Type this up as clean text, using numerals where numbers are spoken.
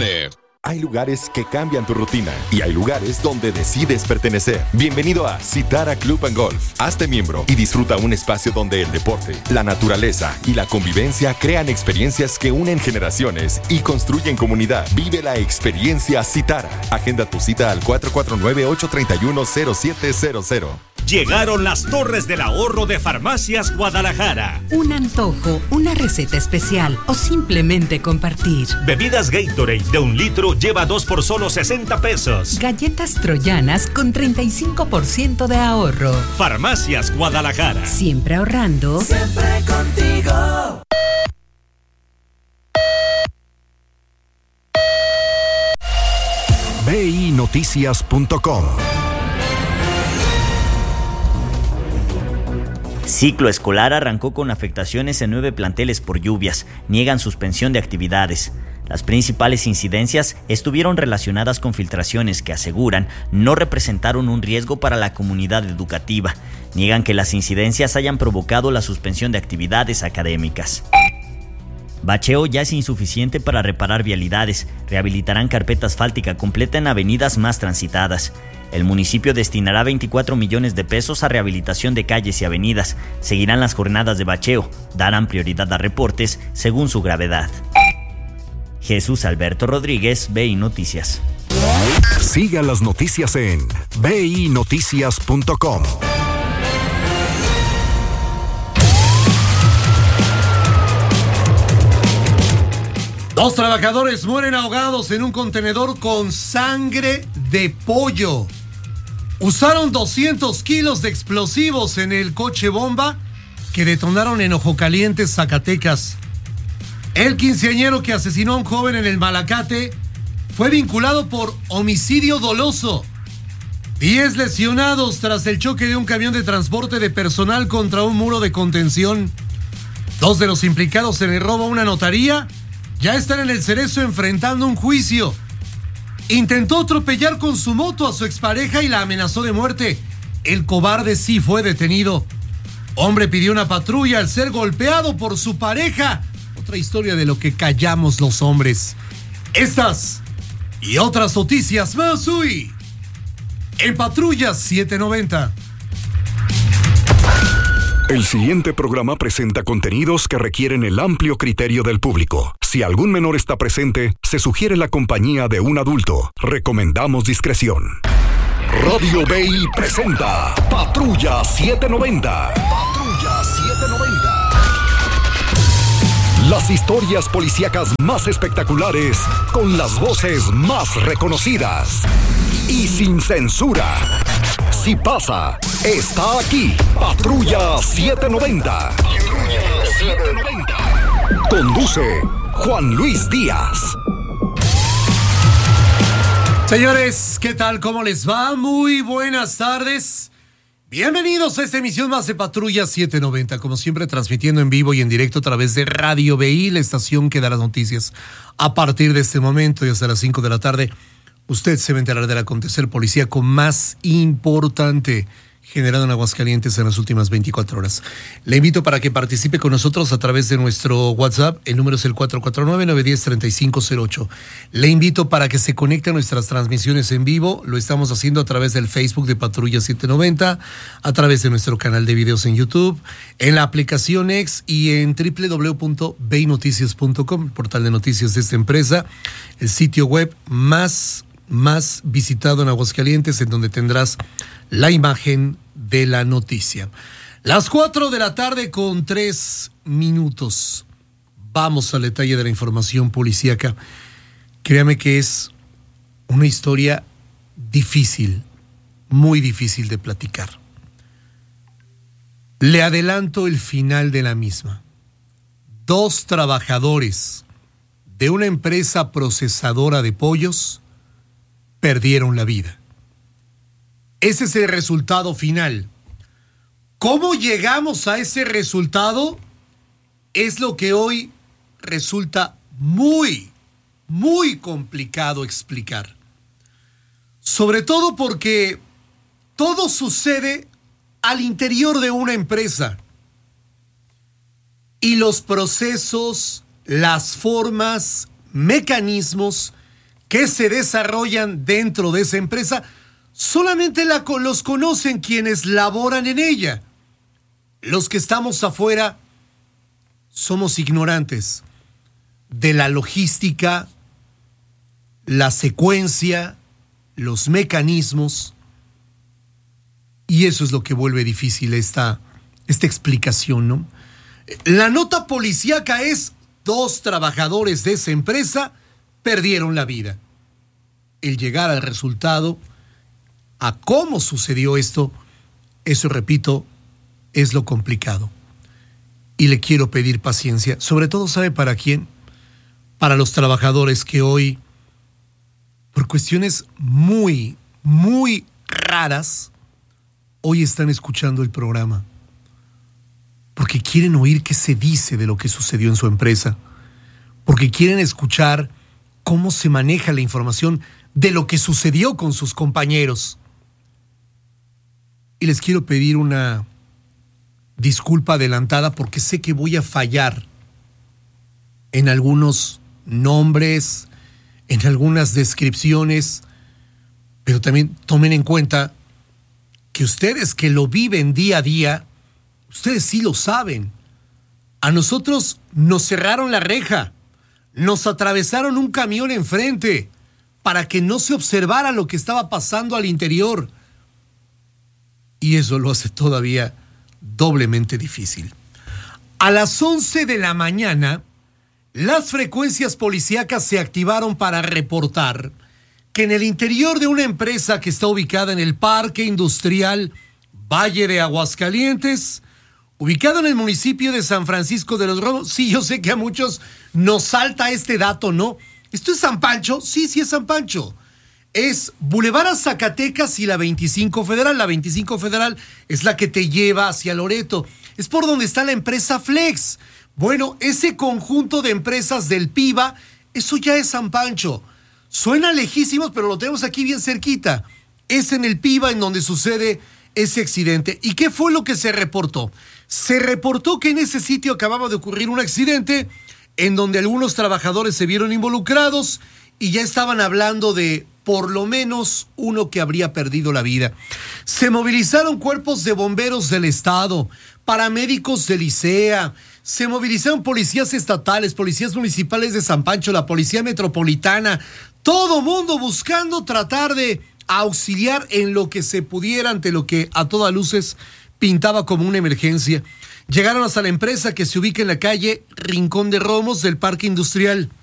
septiembre. Hay lugares que cambian tu rutina y hay lugares donde decides pertenecer. Bienvenido a Citara Club and Golf. Hazte miembro y disfruta un espacio donde el deporte, la naturaleza y la convivencia crean experiencias que unen generaciones y construyen comunidad. Vive la experiencia Citara. Agenda tu cita al 449-831-0700. Llegaron las Torres del Ahorro de Farmacias Guadalajara. Un antojo, una receta especial o simplemente compartir. Bebidas Gatorade de 1 litro lleva 2 por solo 60 pesos. Galletas troyanas con 35% de ahorro. Farmacias Guadalajara. Siempre ahorrando. Siempre contigo. BINoticias.com. Ciclo escolar arrancó con afectaciones en 9 planteles por lluvias. Niegan suspensión de actividades. Las principales incidencias estuvieron relacionadas con filtraciones que aseguran no representaron un riesgo para la comunidad educativa. Niegan que las incidencias hayan provocado la suspensión de actividades académicas. Bacheo ya es insuficiente para reparar vialidades. Rehabilitarán carpeta asfáltica completa en avenidas más transitadas. El municipio destinará 24 millones de pesos a rehabilitación de calles y avenidas. Seguirán las jornadas de bacheo. Darán prioridad a reportes según su gravedad. Jesús Alberto Rodríguez, BI Noticias. Siga las noticias en BINoticias.com. Dos trabajadores mueren ahogados en un contenedor con sangre de pollo. Usaron 200 kilos de explosivos en el coche bomba que detonaron en Ojo Caliente, Zacatecas. El quinceañero que asesinó a un joven en el Malacate fue vinculado por homicidio doloso. 10 lesionados tras el choque de un camión de transporte de personal contra un muro de contención. 2 de los implicados en el robo a una notaría ya están en el Cerezo enfrentando un juicio. Intentó atropellar con su moto a su expareja y la amenazó de muerte. El cobarde sí fue detenido. Hombre pidió una patrulla al ser golpeado por su pareja. Otra historia de lo que callamos los hombres. Estas y otras noticias más hoy en Patrulla 790. El siguiente programa presenta contenidos que requieren el amplio criterio del público. Si algún menor está presente, se sugiere la compañía de un adulto. Recomendamos discreción. Radio BI presenta Patrulla 790. Patrulla 790. Las historias policíacas más espectaculares con las voces más reconocidas y sin censura. Si pasa, está aquí. Patrulla 790. Patrulla 790. Conduce Juan Luis Díaz. Señores, ¿qué tal? ¿Cómo les va? Muy buenas tardes. Bienvenidos a esta emisión más de Patrulla 790. Como siempre, transmitiendo en vivo y en directo a través de Radio BI, la estación que da las noticias. A partir de este momento y hasta las 5 de la tarde, usted se va a enterar del acontecer policíaco más importante generado en Aguascalientes en las últimas 24 horas. Le invito para que participe con nosotros a través de nuestro WhatsApp. El número es el 449-910-3508. Le invito para que se conecte a nuestras transmisiones en vivo. Lo estamos haciendo a través del Facebook de Patrulla 790, a través de nuestro canal de videos en YouTube, en la aplicación X y en www.binoticias.com, el portal de noticias de esta empresa, el sitio web más visitado en Aguascalientes, en donde tendrás la imagen de la noticia. Las 4 de la tarde con 3 minutos. Vamos al detalle de la información policíaca. Créame que es una historia difícil, muy difícil de platicar. Le adelanto el final de la misma. 2 trabajadores de una empresa procesadora de pollos perdieron la vida. Ese es el resultado final. ¿Cómo llegamos a ese resultado? Es lo que hoy resulta muy complicado explicar. Sobre todo porque todo sucede al interior de una empresa. Y los procesos, las formas, mecanismos que se desarrollan dentro de esa empresa, solamente los conocen quienes laboran en ella. Los que estamos afuera somos ignorantes de la logística, la secuencia, los mecanismos, y eso es lo que vuelve difícil esta explicación, ¿no? La nota policíaca es: 2 trabajadores de esa empresa perdieron la vida. El llegar al resultado, a cómo sucedió esto, eso, repito, es lo complicado. Y le quiero pedir paciencia, sobre todo, ¿sabe para quién? Para los trabajadores que hoy, por cuestiones muy, muy raras, hoy están escuchando el programa. Porque quieren oír qué se dice de lo que sucedió en su empresa. Porque quieren escuchar cómo se maneja la información de lo que sucedió con sus compañeros. Y les quiero pedir una disculpa adelantada porque sé que voy a fallar en algunos nombres, en algunas descripciones, pero también tomen en cuenta que ustedes que lo viven día a día, ustedes sí lo saben. A nosotros nos cerraron la reja, nos atravesaron un camión enfrente para que no se observara lo que estaba pasando al interior. Y eso lo hace todavía doblemente difícil. A las 11 de la mañana, las frecuencias policíacas se activaron para reportar que en el interior de una empresa que está ubicada en el Parque Industrial Valle de Aguascalientes, ubicado en el municipio de San Francisco de los Romos. Sí, yo sé que a muchos nos salta este dato, ¿no? ¿Esto es San Pancho? Sí, es San Pancho. Es Boulevard a Zacatecas y la 25 Federal. La 25 Federal es la que te lleva hacia Loreto. Es por donde está la empresa Flex. Bueno, ese conjunto de empresas del PIBA, eso ya es San Pancho. Suena lejísimos, pero lo tenemos aquí bien cerquita. Es en el PIBA en donde sucede ese accidente. ¿Y qué fue lo que se reportó? Se reportó que en ese sitio acababa de ocurrir un accidente en donde algunos trabajadores se vieron involucrados y ya estaban hablando de por lo menos uno que habría perdido la vida. Se movilizaron cuerpos de bomberos del estado, paramédicos del ICEA, se movilizaron policías estatales, policías municipales de San Pancho, la policía metropolitana, todo mundo buscando tratar de auxiliar en lo que se pudiera ante lo que a todas luces pintaba como una emergencia. Llegaron hasta la empresa que se ubica en la calle Rincón de Romos del Parque Industrial.